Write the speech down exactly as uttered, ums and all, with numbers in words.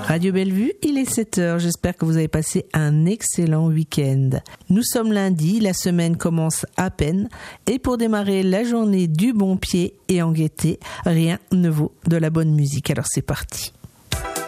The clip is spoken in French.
Radio Bellevue, il est sept heures. J'espère que vous avez passé un excellent week-end. Nous sommes lundi, la semaine commence à peine. Et pour démarrer la journée du bon pied et en gaieté, rien ne vaut de la bonne musique. Alors c'est parti.